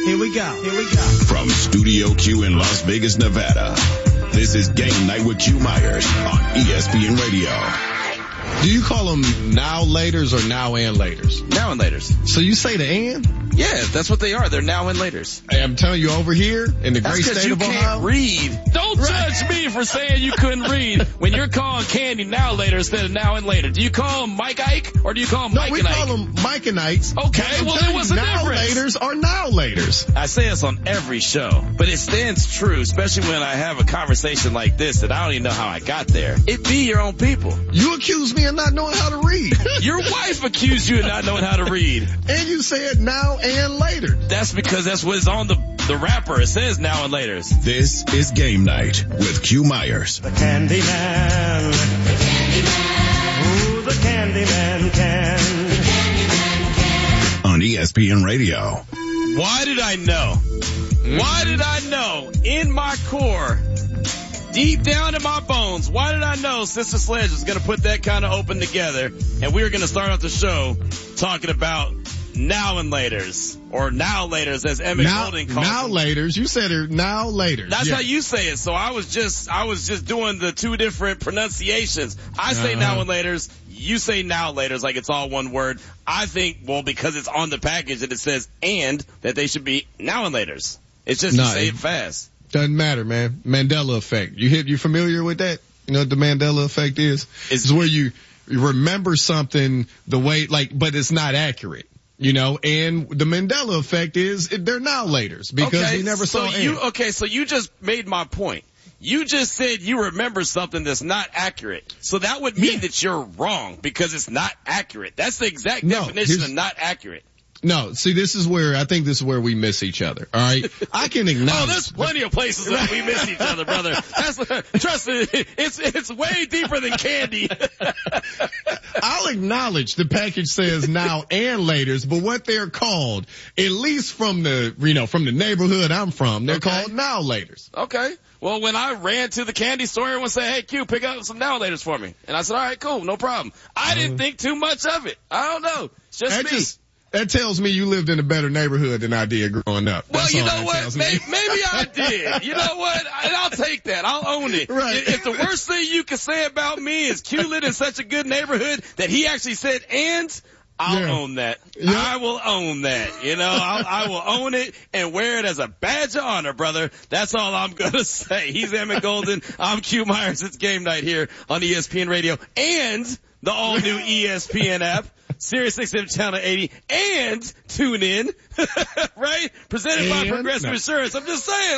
Here we go. From Studio Q in Las Vegas, Nevada, this is Game Night with Q Myers on ESPN Radio. Do you call them now laters or now and laters? Now and laters. So you say the and? Yeah, that's what they are. They're now and laters. Hey, I'm telling you, over here in the great state of Ohio. You can't read. Don't judge me for saying you couldn't read when you're calling Candy now later instead of now and later. Do you call him Mike Ike or do you call him Mike and Ike? No, we call them Mike and Ikes. Okay, well then what's the difference? Now laters or now laters. I say this on every show, but it stands true, especially when I have a conversation like this that I don't even know how I got there. It be your own people. You accuse me of not knowing how to read. Your wife accused you of not knowing how to read. And you said now and later. That's because that's what is on the wrapper. It says now and laters. This is Game Night with Q Myers. The Candyman. Ooh, the Candyman can. On ESPN Radio. Why did I know? Why did I know in my core, deep down in my bones, why did I know Sister Sledge was going to put that kind of open together and we were going to start off the show talking about now and laters, or now laters as Emmett Golding calls now them. Laters. You said it now laters. That's how you say it. So I was just doing the two different pronunciations. I say now and laters. You say now laters like it's all one word. I think, well, because it's on the package and it says and, that they should be now and laters. It's just to say it fast. Doesn't matter, man. Mandela effect. You familiar with that? You know what the Mandela effect is? It's where you remember something the way, but it's not accurate. You know, and the Mandela effect is they're now laters because we never saw it. Okay, so you just made my point. You just said you remember something that's not accurate. So that would mean that you're wrong because it's not accurate. That's the exact definition of not accurate. No, see, this is where we miss each other. All right, I can acknowledge. Oh, there's plenty of places that we miss each other, brother. Trust me, it's way deeper than candy. I'll acknowledge the package says now and laters, but what they're called, at least from the neighborhood I'm from, they're called now laters. Okay. Well, when I ran to the candy store, everyone said, "Hey, Q, pick up some now laters for me," and I said, "All right, cool, no problem." I didn't think too much of it. I don't know. It's just me. That tells me you lived in a better neighborhood than I did growing up. Well, you know what? Maybe I did. You know what? And I'll take that. I'll own it. Right. If the worst thing you can say about me is Q lived in such a good neighborhood that he actually said and, I'll own that. Yeah. I will own that. You know, I will own it and wear it as a badge of honor, brother. That's all I'm going to say. He's Emmett Golden. I'm Q Myers. It's Game Night here on ESPN Radio and the all-new ESPN app. Sirius XM Channel 80 and tune in, right? Presented by Progressive Insurance. I'm just saying,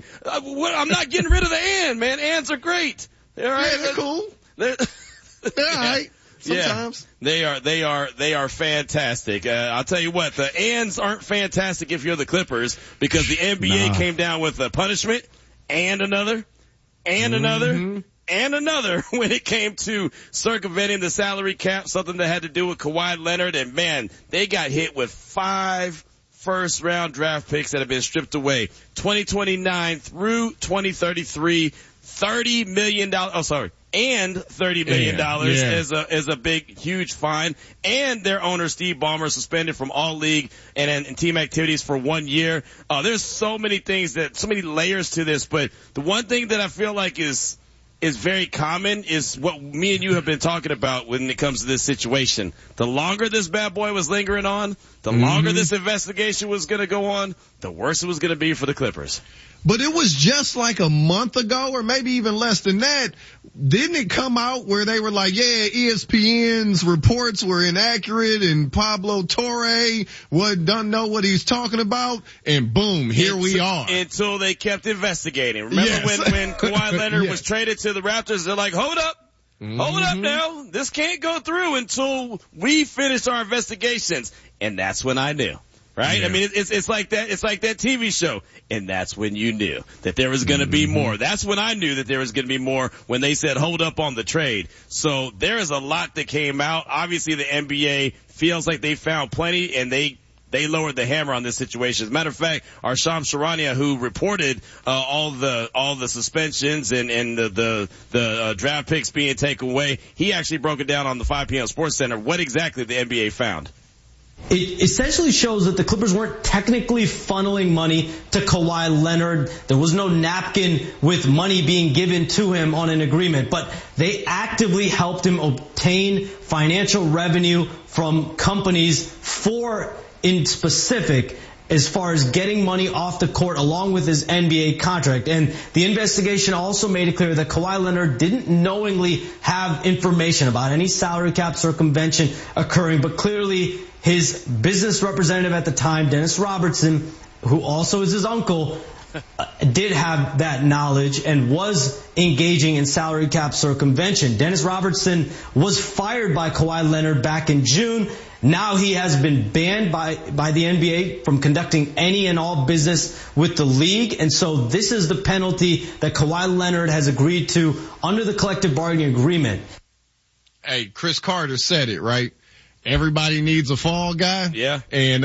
I'm not getting rid of the and, man. Ands are great. All right? Yeah, they're cool. They're all right. Sometimes. Yeah, they are fantastic. I'll tell you what, the ands aren't fantastic if you're the Clippers because the NBA came down with a punishment and another and another. And another when it came to circumventing the salary cap, something that had to do with Kawhi Leonard. And man, they got hit with 5 first-round draft picks that have been stripped away. 2029 through 2033, $30 million. Oh, sorry. And $30 million is a big, huge fine. And their owner, Steve Ballmer, suspended from all league and team activities for 1 year. There's so many things so many layers to this. But the one thing that I feel like is very common is what me and you have been talking about when it comes to this situation. The longer this bad boy was lingering on, the longer this investigation was going to go on, the worse it was going to be for the Clippers. But it was just like a month ago or maybe even less than that. Didn't it come out where they were like, yeah, ESPN's reports were inaccurate and Pablo Torre doesn't know what he's talking about? And boom, here we are. Until they kept investigating. Remember when Kawhi Leonard was traded to the Raptors, they're like, hold up. Hold up now. This can't go through until we finish our investigations. And that's when I knew. Right? Yeah. I mean, it's like that. It's like that TV show. And that's when you knew that there was going to be more. That's when I knew that there was going to be more when they said hold up on the trade. So there is a lot that came out. Obviously the NBA feels like they found plenty and they lowered the hammer on this situation. As a matter of fact, our Shams Charania, who reported all the suspensions and the draft picks being taken away, he actually broke it down on the 5 p.m. Sports Center what exactly the NBA found. It essentially shows that the Clippers weren't technically funneling money to Kawhi Leonard. There was no napkin with money being given to him on an agreement, but they actively helped him obtain financial revenue from companies in specific as far as getting money off the court along with his NBA contract. And the investigation also made it clear that Kawhi Leonard didn't knowingly have information about any salary cap circumvention occurring, but clearly his business representative at the time, Dennis Robertson, who also is his uncle, did have that knowledge and was engaging in salary cap circumvention. Dennis Robertson was fired by Kawhi Leonard back in June. Now he has been banned by the NBA from conducting any and all business with the league. And so this is the penalty that Kawhi Leonard has agreed to under the collective bargaining agreement. Hey, Chris Carter said it, right? Everybody needs a fall guy. Yeah. And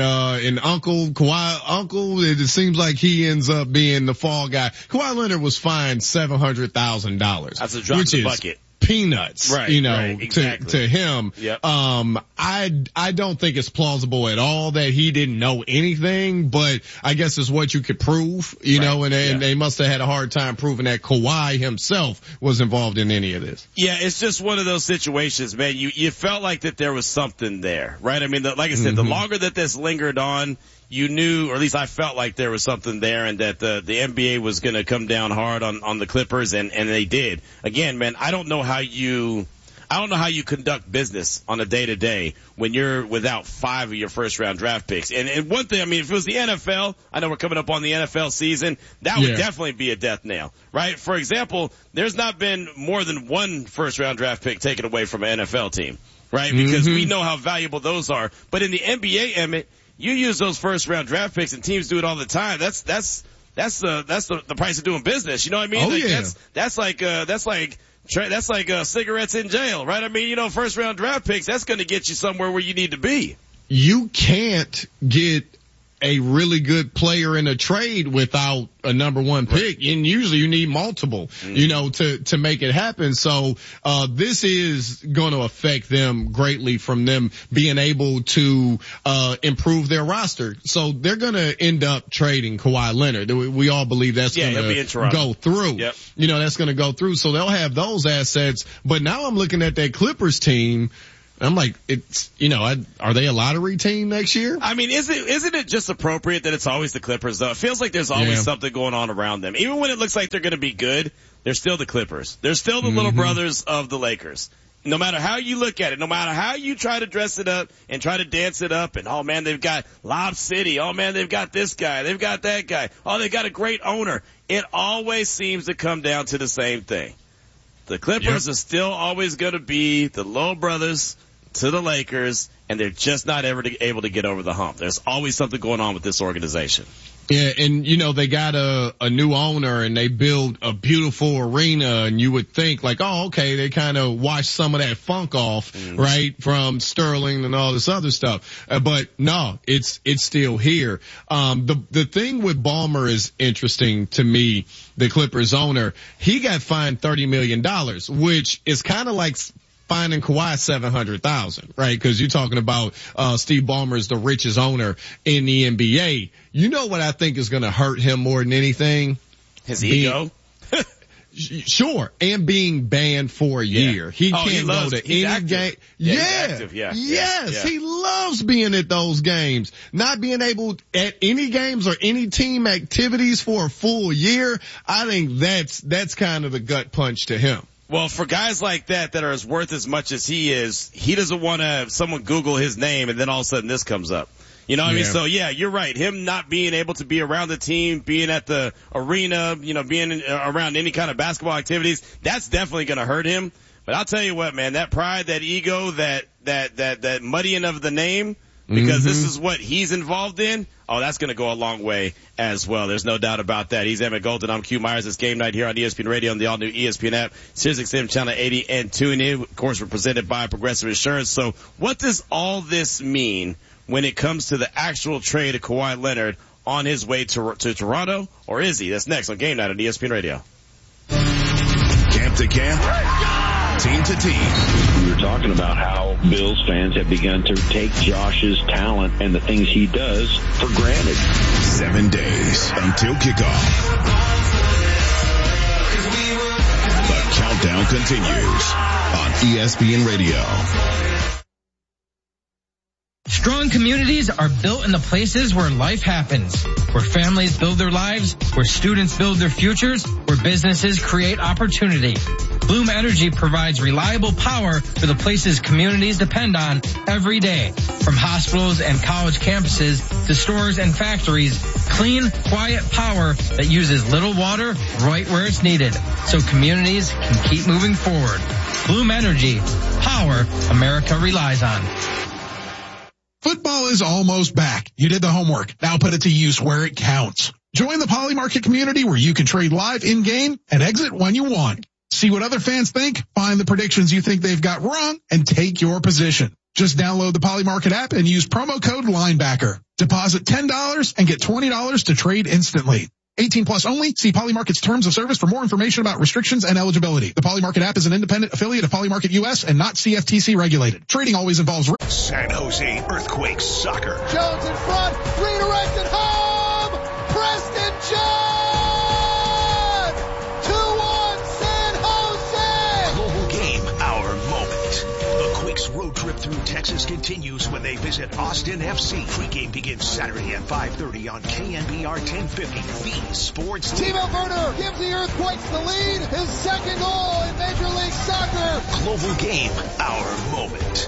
Kawhi, it seems like he ends up being the fall guy. Kawhi Leonard was fined $700,000. That's a drop in the bucket. Peanuts, right, exactly. to him. Yep. I don't think it's plausible at all that he didn't know anything, but I guess it's what you could prove, you know, and they must have had a hard time proving that Kawhi himself was involved in any of this. Yeah, it's just one of those situations, man. You felt like that there was something there, right? I mean, like I said, the longer that this lingered on, you knew, or at least I felt like there was something there and that the NBA was going to come down hard on the Clippers, and they did. Again, man, I don't know how you conduct business on a day-to-day when you're without 5 of your first-round draft picks. And one thing, I mean, if it was the NFL, I know we're coming up on the NFL season, that would definitely be a death nail, right? For example, there's not been more than one first-round draft pick taken away from an NFL team, right? Because we know how valuable those are. But in the NBA, Emmett, you use those first round draft picks and teams do it all the time. That's the price of doing business. You know what I mean? Oh, like, yeah. That's like cigarettes in jail, right? I mean, you know, first round draft picks, that's going to get you somewhere where you need to be. You can't get a really good player in a trade without a number one pick. And usually you need multiple, you know, to make it happen. So, this is going to affect them greatly from them being able to, improve their roster. So they're going to end up trading Kawhi Leonard. We all believe that's going to go through. Yep. You know, that's going to go through. So they'll have those assets. But now I'm looking at that Clippers team. I'm like, it's, you know, are they a lottery team next year? I mean, isn't it just appropriate that it's always the Clippers, though? It feels like there's always something going on around them. Even when it looks like they're going to be good, they're still the Clippers. They're still the little brothers of the Lakers. No matter how you look at it, no matter how you try to dress it up and try to dance it up, and, oh man, they've got Lob City. Oh man, they've got this guy. They've got that guy. Oh, they've got a great owner. It always seems to come down to the same thing. The Clippers are still always going to be the little brothers to the Lakers, and they're just not ever able to get over the hump. There's always something going on with this organization. Yeah, and you know, they got a new owner and they built a beautiful arena, and you would think like, oh, okay, they kind of washed some of that funk off, right, from Sterling and all this other stuff. But no, it's still here. The thing with Ballmer is interesting to me. The Clippers owner, he got fined $30 million, which is kind of like finding Kawhi $700,000, right? Because you're talking about Steve Ballmer is the richest owner in the NBA. You know what I think is going to hurt him more than anything? His ego. Sure, and being banned for a year. He can't go to any game. Yes, he loves being at those games. Not being able at any games or any team activities for a full year. I think that's kind of the gut punch to him. Well, for guys like that are as worth as much as he is, he doesn't want to have someone Google his name and then all of a sudden this comes up. You know what I mean? So yeah, you're right. Him not being able to be around the team, being at the arena, you know, being around any kind of basketball activities, that's definitely going to hurt him. But I'll tell you what, man, that pride, that ego, that muddying of the name, because this is what he's involved in. Oh, that's going to go a long way as well. There's no doubt about that. He's Emmett Golden. I'm Q Myers. It's Game Night here on ESPN Radio and the all-new ESPN app, SiriusXM Channel 80 and TuneIn. Of course, we're presented by Progressive Insurance. So what does all this mean when it comes to the actual trade of Kawhi Leonard on his way to Toronto? Or is he? That's next on Game Night on ESPN Radio. Camp to camp, team to team. We were talking about how Bills fans have begun to take Josh's talent and the things he does for granted. 7 days until kickoff. The countdown continues on ESPN Radio. Strong communities are built in the places where life happens, where families build their lives, where students build their futures, where businesses create opportunity. Bloom Energy provides reliable power for the places communities depend on every day. From hospitals and college campuses to stores and factories, clean, quiet power that uses little water right where it's needed, so communities can keep moving forward. Bloom Energy, power America relies on. Football is almost back. You did the homework. Now put it to use where it counts. Join the Poly Market community where you can trade live in-game and exit when you want. See what other fans think, find the predictions you think they've got wrong, and take your position. Just download the Poly Market app and use promo code LINEBACKER. Deposit $10 and get $20 to trade instantly. 18 plus only. See Poly Market's terms of service for more information about restrictions and eligibility. The Poly Market app is an independent affiliate of Poly Market US and not CFTC regulated. Trading always involves risk. San Jose Earthquakes soccer. Jones in front, redirected home. Preston John. 2-1 San Jose. Global game, our moment. The Quakes road trip through Texas continues when they visit Austin FC. Pre-game begins Saturday at 5:30 on KNBR 1050. The Sports Timo Werner gives the Earthquakes the lead. His second goal in Major League Soccer. Global game, our moment.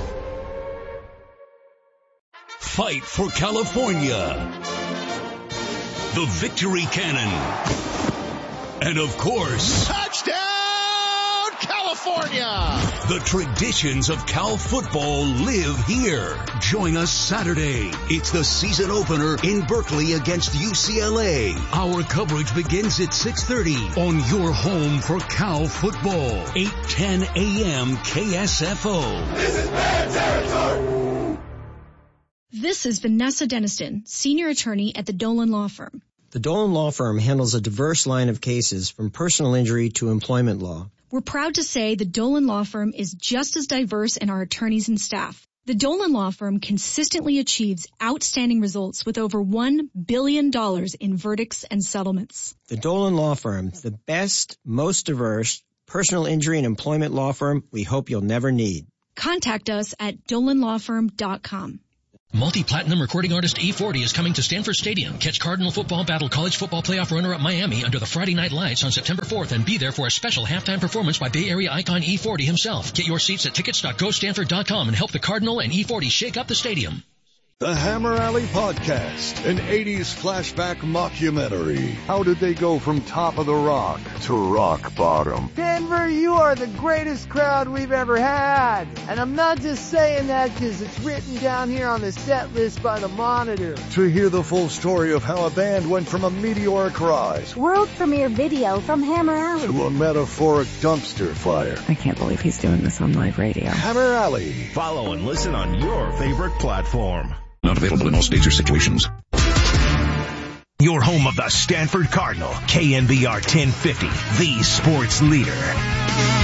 Fight for California. The Victory Cannon. And of course, Touchdown, California! The traditions of Cal football live here. Join us Saturday. It's the season opener in Berkeley against UCLA. Our coverage begins at 6:30 on your home for Cal football. 8:10 a.m. KSFO. This is bad territory! This is Vanessa Deniston, senior attorney at the Dolan Law Firm. The Dolan Law Firm handles a diverse line of cases from personal injury to employment law. We're proud to say the Dolan Law Firm is just as diverse in our attorneys and staff. The Dolan Law Firm consistently achieves outstanding results with over $1 billion in verdicts and settlements. The Dolan Law Firm, the best, most diverse personal injury and employment law firm we hope you'll never need. Contact us at dolanlawfirm.com. Multi-platinum recording artist E40 is coming to Stanford Stadium. Catch Cardinal football battle college football playoff runner-up Miami under the Friday Night Lights on September 4th and be there for a special halftime performance by Bay Area icon E40 himself. Get your seats at tickets.gostanford.com and help the Cardinal and E40 shake up the stadium. The Hammer Alley Podcast, an 80s flashback mockumentary. How did they go from top of the rock to rock bottom? Denver, you are the greatest crowd we've ever had. And I'm not just saying that because it's written down here on the set list by the Monitor. To hear the full story of how a band went from a meteoric rise, world premiere video from Hammer Alley, to a metaphoric dumpster fire. I can't believe he's doing this on live radio. Hammer Alley. Follow and listen on your favorite platform. Not available in all states or situations. Your home of the Stanford Cardinal, KNBR 1050, the sports leader.